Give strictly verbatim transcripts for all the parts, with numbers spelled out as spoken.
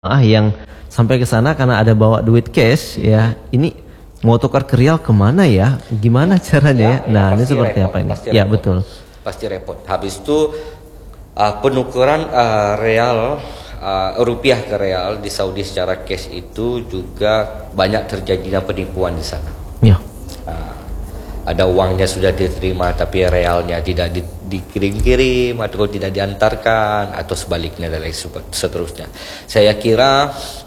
Ah, yang sampai ke sana karena ada bawa duit cash ya, ini mau tukar ke rial kemana ya, gimana caranya ya, Ya, nah ya, ini pasti seperti repot, apa ini pasti ya repot. betul. Pasti repot. Habis itu uh, penukaran uh, real uh, rupiah ke real di Saudi secara cash itu juga banyak terjadinya penipuan di sana. Ya. Uh, ada uangnya sudah diterima tapi realnya tidak di, dikirim-kirim atau tidak diantarkan atau sebaliknya dan lain seterusnya. Saya kira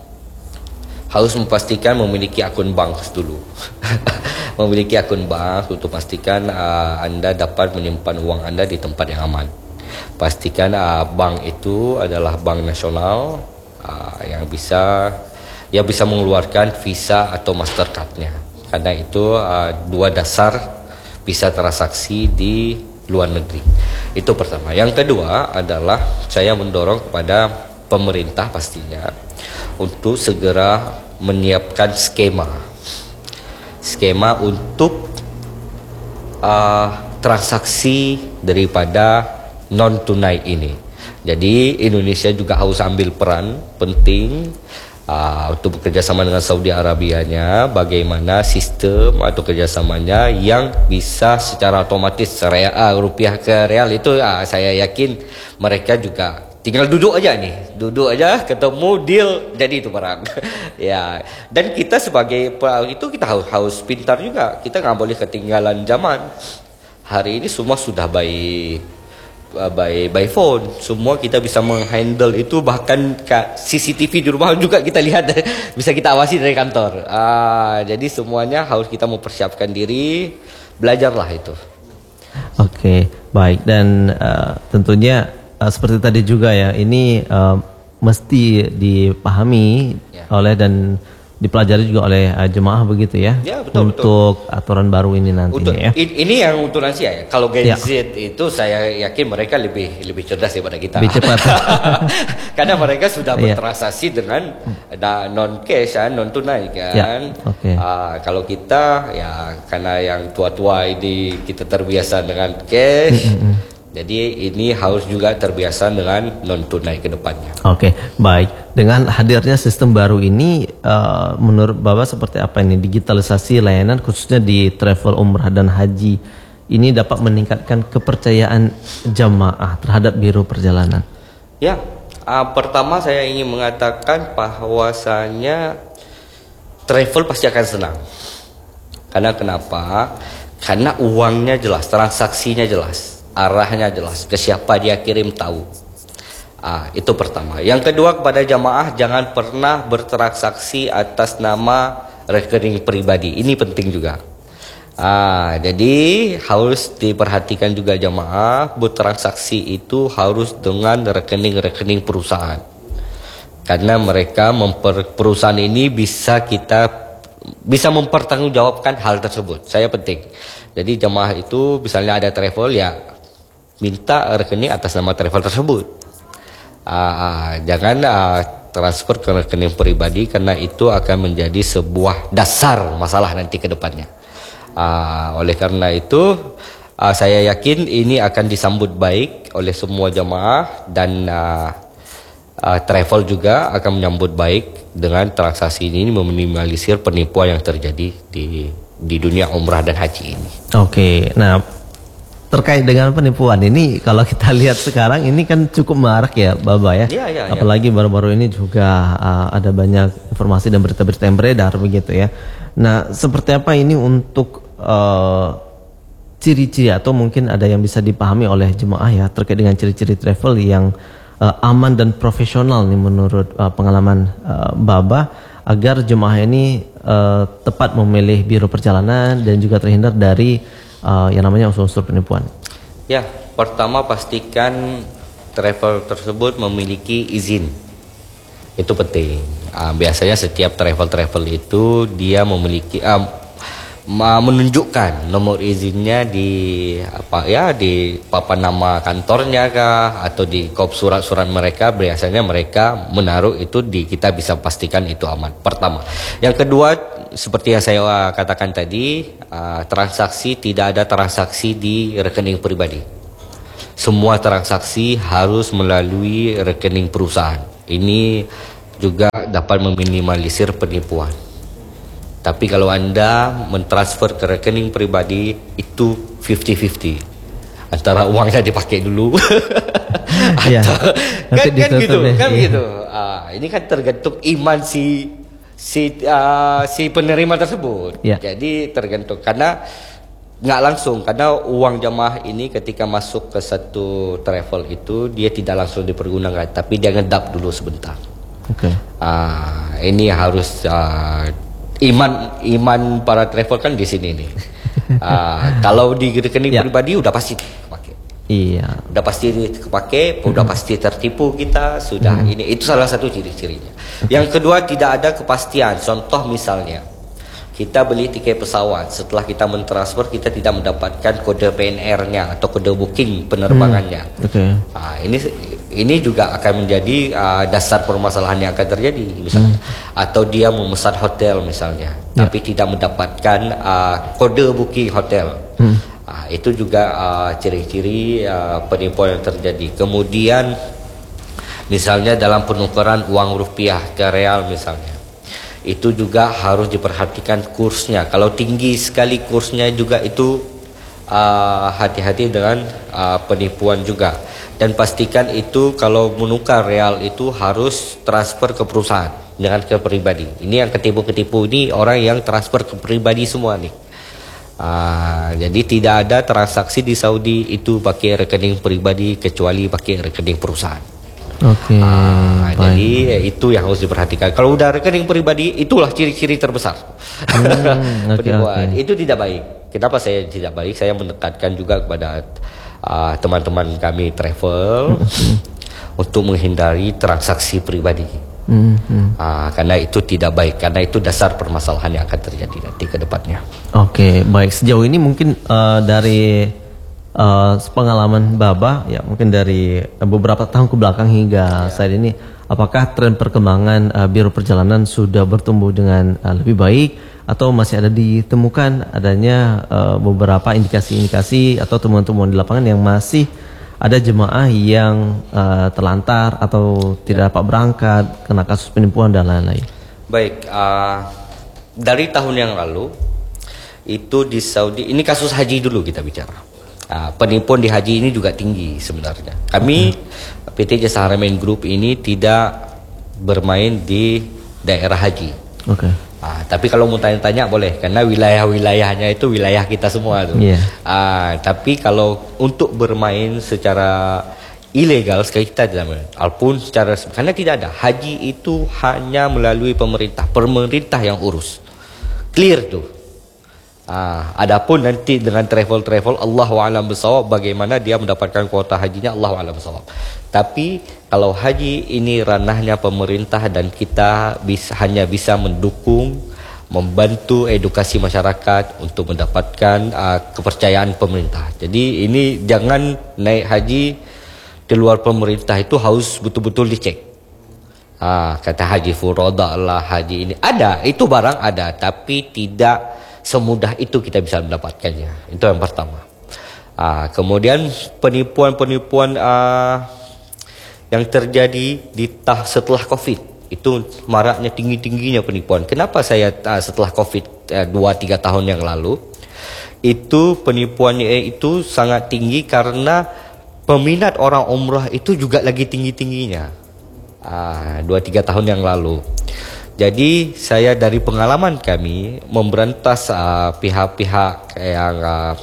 harus memastikan memiliki akun bank dulu. Memiliki akun bank untuk pastikan uh, Anda dapat menyimpan uang Anda di tempat yang aman. Pastikan uh, bank itu adalah bank nasional uh, yang bisa ya bisa mengeluarkan Visa atau Mastercard-nya. Karena itu uh, dua dasar bisa transaksi di luar negeri. Itu pertama. Yang kedua adalah saya mendorong kepada pemerintah pastinya untuk segera menyiapkan skema skema untuk uh, transaksi daripada non tunai ini. Jadi Indonesia juga harus ambil peran penting uh, untuk bekerjasama dengan Saudi Arabianya, bagaimana sistem atau kerjasamanya yang bisa secara otomatis real, uh, rupiah ke real itu uh, saya yakin mereka juga tinggal duduk aja nih, duduk aja ketemu deal jadi itu barang. Ya, dan kita sebagai itu kita harus, harus pintar juga. Kita nggak boleh ketinggalan zaman. Hari ini semua sudah by by by phone. Semua kita bisa menghandle itu, bahkan C C T V di rumah juga kita lihat, bisa kita awasi dari kantor. Ah, jadi semuanya harus kita mempersiapkan diri, belajarlah itu. Oke, baik, dan uh, tentunya uh, seperti tadi juga ya, ini uh, mesti dipahami ya oleh dan dipelajari juga oleh uh, jemaah begitu ya, ya betul, untuk betul. aturan baru ini nantinya untuk, ya. Ini yang untuk lansia ya. Kalau Gen ya. Z itu saya yakin mereka lebih lebih cerdas daripada kita. Lebih cepat. Karena mereka sudah bertransaksi ya dengan non cash kan, non tunai kan. Ya. Okay. Uh, kalau kita ya karena yang tua-tua ini kita terbiasa dengan cash. Jadi ini harus juga terbiasa dengan non tunai ke depannya. Oke, baik. Dengan hadirnya sistem baru ini, uh, menurut Bapak seperti apa ini digitalisasi layanan khususnya di travel umrah dan haji ini dapat meningkatkan kepercayaan jamaah terhadap biro perjalanan? Ya, uh, pertama saya ingin mengatakan bahwasanya travel pasti akan senang. Karena kenapa? Karena uangnya jelas, transaksinya jelas. Arahnya jelas, ke siapa dia kirim tahu. Ah, itu pertama. Yang kedua, kepada jamaah jangan pernah bertransaksi atas nama rekening pribadi. Ini penting juga. Ah, jadi harus diperhatikan juga jamaah, bertransaksi itu harus dengan rekening-rekening perusahaan. Karena mereka memper, perusahaan ini bisa kita bisa mempertanggungjawabkan hal tersebut. Saya penting. Jadi jamaah itu misalnya ada travel ya minta rekening atas nama travel tersebut. Uh, jangan uh, transfer ke rekening pribadi karena itu akan menjadi sebuah dasar masalah nanti ke depannya. Uh, oleh karena itu uh, saya yakin ini akan disambut baik oleh semua jamaah dan uh, uh, travel juga akan menyambut baik dengan transaksi ini, meminimalisir penipuan yang terjadi di di dunia umrah dan haji ini. Oke, nah terkait dengan penipuan ini, kalau kita lihat sekarang ini kan cukup marak ya, Baba ya. Ya, ya, Apalagi ya. baru-baru ini juga uh, ada banyak informasi dan berita-berita yang beredar begitu ya. Nah, seperti apa ini untuk uh, ciri-ciri atau mungkin ada yang bisa dipahami oleh jemaah ya terkait dengan ciri-ciri travel yang uh, aman dan profesional nih menurut uh, pengalaman uh, Baba, agar jemaah ini uh, tepat memilih biro perjalanan dan juga terhindar dari Uh, yang namanya unsur-unsur penipuan. Ya, pertama pastikan travel tersebut memiliki izin. Itu penting. Uh, biasanya setiap travel-travel itu dia memiliki uh, menunjukkan nomor izinnya di apa ya di papan nama kantornya kah atau di kop surat-surat mereka. Biasanya mereka menaruh itu di kita bisa pastikan itu aman. Pertama. Yang kedua, seperti yang saya katakan tadi, uh, transaksi tidak ada transaksi di rekening pribadi. Semua transaksi harus melalui rekening perusahaan. Ini juga dapat meminimalisir penipuan. Tapi kalau Anda mentransfer ke rekening pribadi itu fifty fifty. Antara uangnya dipakai dulu Iya. atau kan, Nanti kan ditutup gitu, ya. kan Iya. gitu. Ah, ini kan tergantung iman si si ah, si penerima tersebut. Ya. Jadi tergantung karena nggak langsung, karena uang jamaah ini ketika masuk ke satu travel itu dia tidak langsung dipergunakan, tapi dia ngedap dulu sebentar. Oke. Ah, ini harus ah, iman iman para travel kan di sini nih. Ah, kalau di rekening Ya. pribadi udah pasti pakai, Iya. udah pasti kepake, udah pasti tertipu kita sudah. Ini itu salah satu ciri-cirinya. Yang kedua, tidak ada kepastian. Contoh misalnya kita beli tiket pesawat, setelah kita mentransfer kita tidak mendapatkan kode P N R-nya atau kode booking penerbangannya. Oke. Ah, ini ini juga akan menjadi ah, dasar permasalahan yang akan terjadi misalnya. Atau dia memesan hotel misalnya, Ya. tapi tidak mendapatkan ah, kode booking hotel. Hmm. Ah, itu juga ah, ciri-ciri ah, penipuan yang terjadi. Kemudian misalnya dalam penukaran uang rupiah ke real misalnya, itu juga harus diperhatikan kursnya. Kalau tinggi sekali kursnya juga itu ah, hati-hati dengan ah, penipuan juga. Dan pastikan itu kalau menukar real itu harus transfer ke perusahaan, jangan ke pribadi. Ini yang ketipu-ketipu ini orang yang transfer ke pribadi semua nih. Ah, jadi tidak ada transaksi di Saudi itu pakai rekening pribadi kecuali pakai rekening perusahaan. Oke. Ah, baik. jadi eh, itu yang harus diperhatikan. Kalau udah rekening pribadi, itulah ciri-ciri terbesar. Hmm, oke, Penipuan. oke. Itu tidak baik. Kenapa saya tidak baik? Saya menekankan juga kepada ah, teman-teman kami travel untuk menghindari transaksi pribadi. Hmm, hmm. Ah, karena itu tidak baik. Karena itu dasar permasalahan yang akan terjadi nanti ke depannya. Oke, baik. Sejauh ini mungkin eh, dari eh, pengalaman Baba, ya mungkin dari eh, beberapa tahun ke belakang hingga saat ini, apakah tren perkembangan eh, biro perjalanan sudah bertumbuh dengan eh, lebih baik, atau masih ada ditemukan adanya eh, beberapa indikasi-indikasi atau temuan-temuan di lapangan yang masih ada jemaah yang eh, terlantar atau tidak dapat berangkat kena kasus penipuan dan lain-lain? Baik, ah, dari tahun yang lalu itu di Saudi, ini kasus haji dulu kita bicara. Ah, penipuan di haji ini juga tinggi sebenarnya. Kami P T Jasa Haramain Group ini tidak bermain di daerah haji. Oke. Ah, tapi kalau mau tanya-tanya boleh, karena wilayah-wilayahnya itu wilayah kita semua tuh. Iya. Ah, tapi kalau untuk bermain secara ilegal sekali kita tidak bermain. Walaupun secara karena tidak ada haji itu hanya melalui pemerintah, pemerintah yang urus. Clear tuh. Ah, adapun nanti dengan travel-travel Allahu a'lam bishawab bagaimana dia mendapatkan kuota hajinya, Allahu a'lam bishawab. Tapi kalau haji ini ranahnya pemerintah dan kita bisa hanya bisa mendukung, membantu edukasi masyarakat untuk mendapatkan uh, kepercayaan pemerintah. Jadi ini jangan naik haji di luar pemerintah itu harus betul-betul dicek. Ah, kata haji furoda lah, haji ini ada, itu barang ada, tapi tidak semudah itu kita bisa mendapatkannya. Itu yang pertama. Ah, kemudian penipuan-penipuan ah, yang terjadi di tah setelah COVID itu maraknya tinggi-tingginya penipuan. Kenapa saya ah, setelah COVID dua tiga tahun yang lalu itu penipuannya itu sangat tinggi karena peminat orang umrah itu juga lagi tinggi-tingginya. Ah, dua tiga tahun yang lalu. Jadi saya dari pengalaman kami memberantas uh, pihak-pihak yang uh,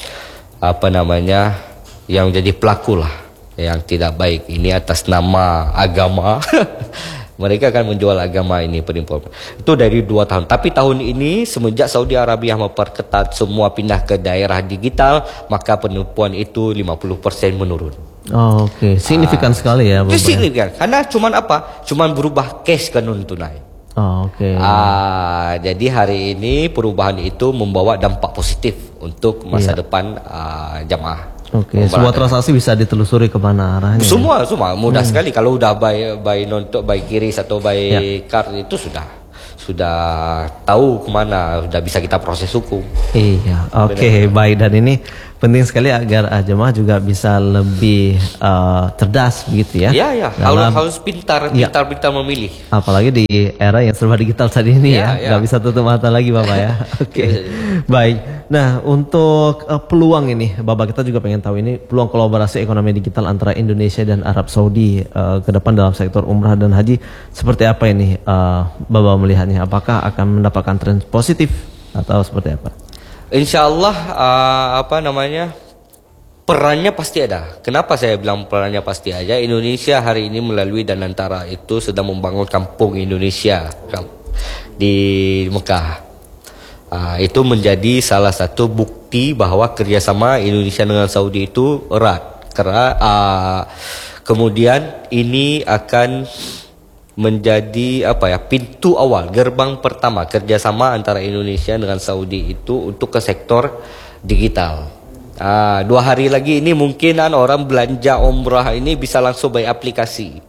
apa namanya yang jadi pelaku lah yang tidak baik ini atas nama agama. Mereka akan menjual agama ini penipuan. Itu dari dua tahun. Tapi tahun ini semenjak Saudi Arabia memperketat semua pindah ke daerah digital, maka penipuan itu lima puluh persen menurun. Oh, oke, signifikan sekali ya, Bapak. Itu signifikan. Karena cuman apa? Cuman berubah cash ke non tunai. Oh, oke. Ah, jadi hari ini perubahan itu membawa dampak positif untuk masa Iya. depan ah, jamaah. Oke, sebuah transaksi bisa ditelusuri kemana arahnya. Semua, semua mudah sekali. Kalau udah buy buy nonton, buy kiris atau buy Ya. card itu sudah sudah tahu kemana, sudah bisa kita proses hukum. Iya, oke, baik. Dan ini penting sekali agar uh, jemaah juga bisa lebih uh, cerdas begitu ya. Ya, ya, dalam, harus harus pintar, ya, pintar-pintar memilih. Apalagi di era yang serba digital tadi ini ya, ya, nggak ya. bisa tutup mata lagi Bapak ya. Oke, okay. Baik. Nah, untuk uh, peluang ini, Bapak, kita juga pengen tahu ini peluang kolaborasi ekonomi digital antara Indonesia dan Arab Saudi uh, ke depan dalam sektor umrah dan haji seperti apa ini, uh, Bapak melihatnya? Apakah akan mendapatkan tren positif atau seperti apa? Insya Allah uh, apa namanya perannya pasti ada. Kenapa saya bilang perannya pasti aja? Indonesia hari ini melalui Danantara itu sedang membangun kampung Indonesia di Mekah. Uh, itu menjadi salah satu bukti bahwa kerjasama Indonesia dengan Saudi itu erat. Karena uh, kemudian ini akan menjadi apa ya, pintu awal, gerbang pertama kerjasama antara Indonesia dengan Saudi itu untuk ke sektor digital. Ah, dua hari lagi ini mungkinan orang belanja umrah ini bisa langsung by aplikasi.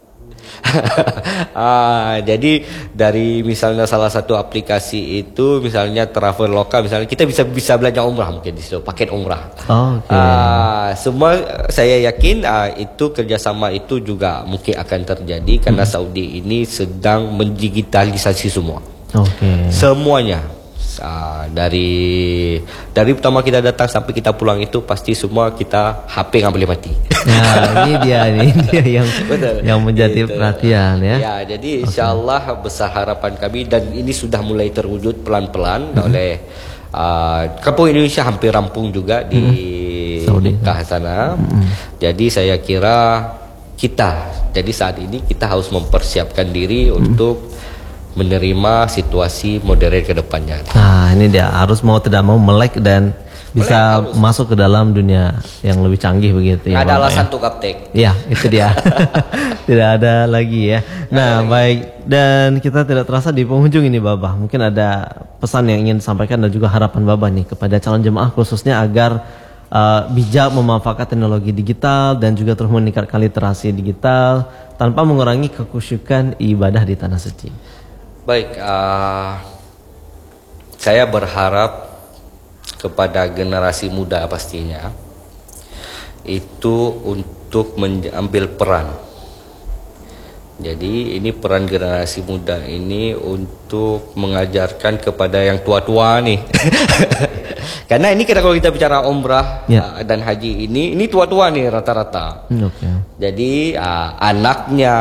ah, jadi dari misalnya salah satu aplikasi itu misalnya Traveloka, misalnya kita bisa bisa belanja umrah mungkin di situ, paket umrah. Oh, okay. ah, semua saya yakin ah, itu kerjasama itu juga mungkin akan terjadi karena hmm. Saudi ini sedang mendigitalisasi semua. Okay. Semuanya. Uh, dari dari pertama kita datang sampai kita pulang itu pasti semua kita H P nggak boleh mati. Nah, ini dia ini dia yang Betul. yang menjadi gitu. perhatian ya. Ya, jadi insya Allah okay. besar harapan kami dan ini sudah mulai terwujud pelan-pelan mm-hmm. oleh uh, Kampung Indonesia hampir rampung juga di Saudi Mekah sana. Mm-hmm. Jadi saya kira kita jadi saat ini kita harus mempersiapkan diri mm-hmm. untuk menerima situasi modern ke depannya. Nah, ini dia harus mau tidak mau melek dan bisa melek, masuk ke dalam dunia yang lebih canggih begitu ya. Ada alasan ya? untuk gaptek. Ya, itu dia. Tidak ada lagi ya. Nah, lagi. Baik, dan kita tidak terasa di penghujung ini Babah. Mungkin ada pesan yang ingin disampaikan dan juga harapan Babah nih kepada calon jemaah khususnya agar uh, bijak memanfaatkan teknologi digital dan juga terus meningkatkan literasi digital tanpa mengurangi kekhusyukan ibadah di tanah suci. Baik, uh, saya berharap kepada generasi muda pastinya itu untuk mengambil peran. Jadi ini peran generasi muda ini untuk mengajarkan kepada yang tua-tua nih. Karena ini kita kalau kita bicara umrah ya. uh, dan haji ini ini tua-tua nih rata-rata. Okay. Jadi uh, anaknya,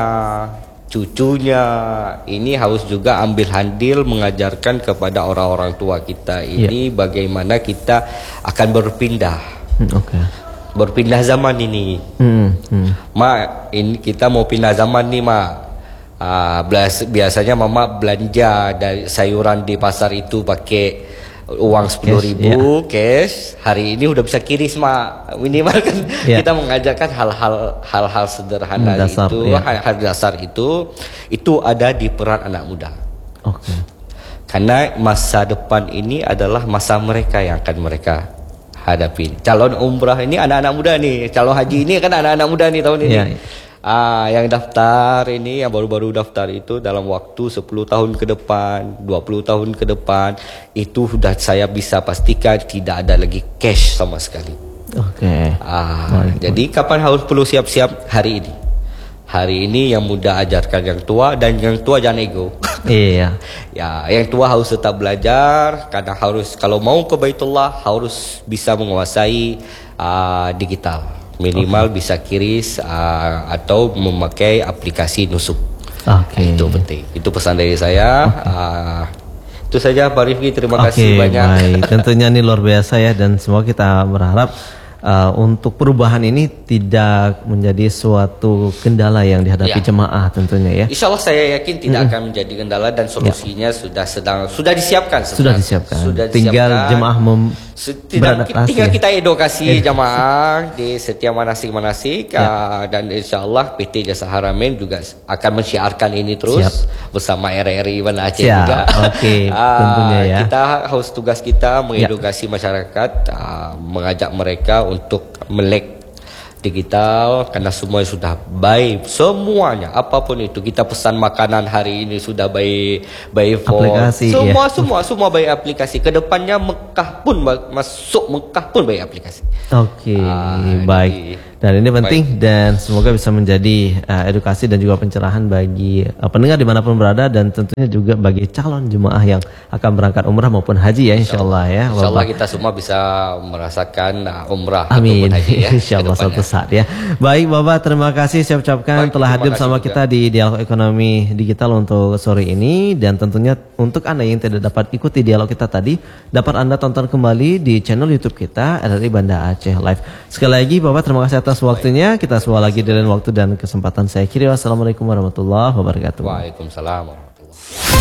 cucunya ini harus juga ambil andil mengajarkan kepada orang-orang tua kita ini yeah. bagaimana kita akan berpindah, okay. berpindah zaman ini. Hmm, hmm. Ma, ini kita mau pindah zaman nih, ma. Ah, biasanya mama belanja dari sayuran di pasar itu pakai uang sepuluh ribu cash, hari ini udah bisa kiris mak minimal kan yeah. kita mengajarkan hal-hal hal-hal sederhana dasar, itu yeah. hal-hal dasar itu itu ada di peran anak muda. Okay. Karena masa depan ini adalah masa mereka yang akan mereka hadapi. Calon umrah ini anak-anak muda nih, calon haji ini kan anak-anak muda nih tahun ini. Yeah. Ah, yang daftar ini, yang baru-baru daftar itu dalam waktu sepuluh tahun ke depan, dua puluh tahun ke depan, itu sudah saya bisa pastikan tidak ada lagi cash sama sekali. Oke. Okay. Ah, baik, jadi baik. Kapan harus perlu siap-siap? Hari ini. Hari ini yang muda ajarkan yang tua, dan yang tua jangan ego. Iya. Ya, yang tua harus tetap belajar karena harus kalau mau ke Baitullah harus bisa menguasai uh, digital. Minimal okay. bisa kiris uh, atau memakai aplikasi nusuk. Okay. Itu penting. Itu pesan dari saya. Okay. Uh, itu saja Pak Rifki. Terima okay, kasih banyak. Baik. Tentunya ini luar biasa ya, dan semoga kita berharap uh, untuk perubahan ini tidak menjadi suatu kendala yang dihadapi ya. jemaah tentunya ya. Insya Allah saya yakin tidak hmm. akan menjadi kendala dan solusinya ya. sudah sedang sudah disiapkan. Sebenarnya. Sudah disiapkan. Sudah Tinggal disiapkan. jemaah mem Tidak, tinggal kita edukasi jamaah di setiap manasik-manasik ya. uh, dan insya Allah P T Jasa Haramain juga akan mensyiarkan ini terus Siap. bersama R R I Banda Aceh Siap. juga. Oke, uh, tentunya ya. Kita harus tugas kita mengedukasi ya. masyarakat, uh, mengajak mereka untuk melek digital, karena semua sudah baik, semuanya apapun itu, kita pesan makanan hari ini sudah baik, baik phone, aplikasi, semua ya. semua semua baik aplikasi. Kedepannya Mekah pun masuk Mekah pun baik aplikasi. Oke, Ah, baik. jadi- Dan ini penting dan semoga bisa menjadi uh, edukasi dan juga pencerahan bagi uh, pendengar dimanapun berada dan tentunya juga bagi calon jemaah yang akan berangkat umrah maupun haji ya, insya Allah ya. Insya Allah Bapak. kita semua bisa merasakan uh, umrah Amin. ataupun haji ya. Insya Allah kedepannya. suatu saat ya. Baik Bapak, terima kasih saya ucapkan Baik, telah terima hadir kasih bersama juga. kita di Dialog Ekonomi Digital untuk sore ini, dan tentunya untuk Anda yang tidak dapat ikuti dialog kita tadi, dapat Anda tonton kembali di channel YouTube kita R R I Banda Aceh Live. Sekali lagi Bapak, terima kasih atas waktunya. Kita semua lagi di lain waktu dan kesempatan. Saya kiri. Wassalamualaikum warahmatullahi wabarakatuh. Waalaikumsalam.